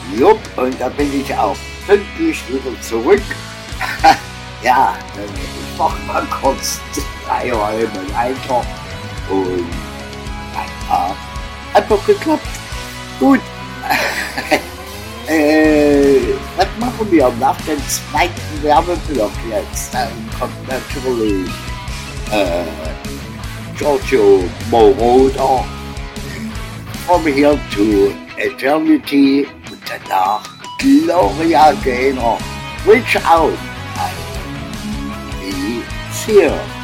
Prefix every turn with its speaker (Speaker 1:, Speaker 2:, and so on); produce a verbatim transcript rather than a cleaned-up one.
Speaker 1: Jupp, und da bin ich auch pünktlich wieder zurück. Ja, ich mach mal kurz drei Räume weiter und ja, hat doch geklappt. Gut. äh, was machen wir nach dem zweiten Werbeblock jetzt? Dann kommt natürlich äh, Giorgio Moroder From Here to Eternity und danach Gloria Gaynor, Reach Out. Be here.